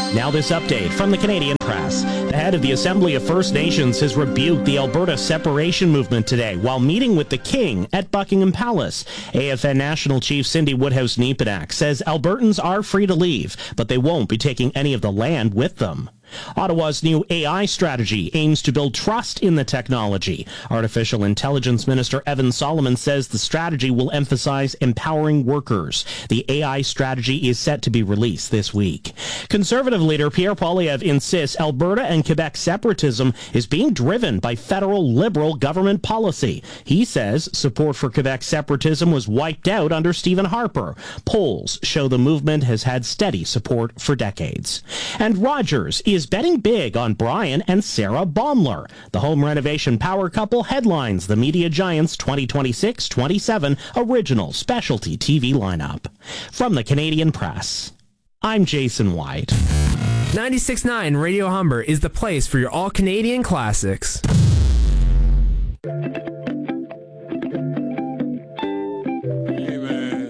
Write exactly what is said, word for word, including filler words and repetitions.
Now this update from the Canadian Press. The head of the Assembly of First Nations has rebuked the Alberta separation movement today while meeting with the King at Buckingham Palace. A F N National Chief Cindy Woodhouse-Nepenak says Albertans are free to leave, but they won't be taking any of the land with them. Ottawa's new A I strategy aims to build trust in the technology. Artificial Intelligence Minister Evan Solomon says the strategy will emphasize empowering workers. The A I strategy is set to be released this week. Conservative leader Pierre Poilievre insists Alberta and Quebec separatism is being driven by federal Liberal government policy. He says support for Quebec separatism was wiped out under Stephen Harper. Polls show the movement has had steady support for decades. And Rogers is betting big on Brian and Sarah Baumler. The home renovation power couple headlines the media giant's twenty twenty-six twenty-seven original specialty T V lineup. From the Canadian Press, I'm Jason White. ninety-six point nine Radio Humber is the place for your all-Canadian classics.